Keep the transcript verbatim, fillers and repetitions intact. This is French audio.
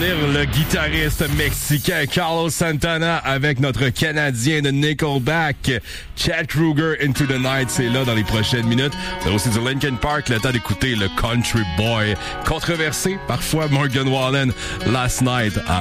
venir le guitariste mexicain Carlos Santana avec notre Canadien de Nickelback, Chad Kroeger, Into the Night. C'est là dans les prochaines minutes. On a aussi du Linkin Park, le temps d'écouter le Country Boy, controversé parfois Morgan Wallen, Last Night à